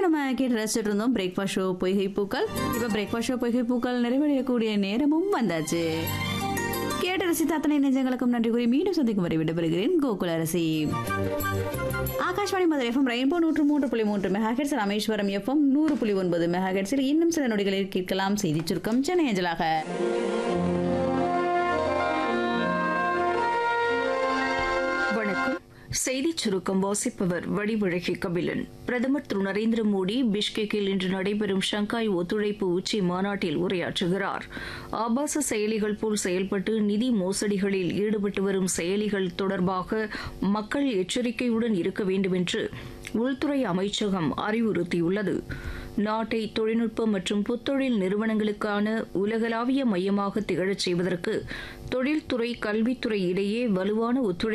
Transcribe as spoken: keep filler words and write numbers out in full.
நம்ம கேட்டு ரசிச்சுட்டு இருந்தோம் பிரேக்ஃபாஸ்ட் ஷோ பொய்கை பூக்கள். இப்போ பிரேக்ஃபாஸ்ட் ஷோ பொய்கை பூக்கள் நிறைவடையக்கூடிய நேரமும் வந்தாச்சு. கேட்டு ரசித்த அத்தனை நெஞ்சங்களுக்கும் நன்றி கூறி மீண்டும் சந்திக்கும் வரை விடைபெறுகிறேன் கோகுல அரசி. ஆகாஷ்வாணி மதுரை எஃப்எம் ரெயின்போ நூற்று மூன்று புள்ளி மூன்று மெகாஹெட்ஸ், ராமேஸ்வரம் எஃப்எம் நூறு புள்ளி ஒன்பது மெகாஹெட்ஸில் இன்னும் சில நொடிகளில் கேட்கலாம் செய்தி சுருக்கம் சென்னை அஞ்சலாக. வணக்கம். செய்திச் சுருக்கம் வாசிப்பவர் வடிவழகி கபிலன். பிரதமர் திரு நரேந்திர மோடி பிஷ்கெக்கில் இன்று நடைபெறும் ஷங்காய் ஒத்துழைப்பு உச்சி மாநாட்டில் உரையாற்றுகிறார். ஆபாச செயலிகள் போல் செயல்பட்டு நிதி மோசடிகளில் ஈடுபட்டு வரும் செயலிகள் தொடர்பாக மக்கள் எச்சரிக்கையுடன் இருக்க வேண்டும் என்று உள்துறை அமைச்சகம் அறிவுறுத்தியுள்ளது. நாட்டை தொழில்நுட்ப மற்றும் புத்தொழில் நிறுவனங்களுக்கான உலகளாவிய மையமாக திகழச் செய்வதற்கு தொழில்துறை கல்வித்துறை இடையே வலுவான ஒத்துழைப்பு